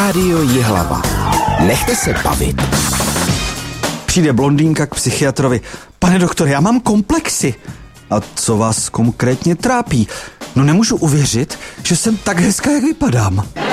Rádio Jihlava. Nechte se bavit. Přijde blondýnka k psychiatrovi. Pane doktore, já mám komplexy. A co vás konkrétně trápí? No nemůžu uvěřit, že jsem tak hezká, jak vypadám.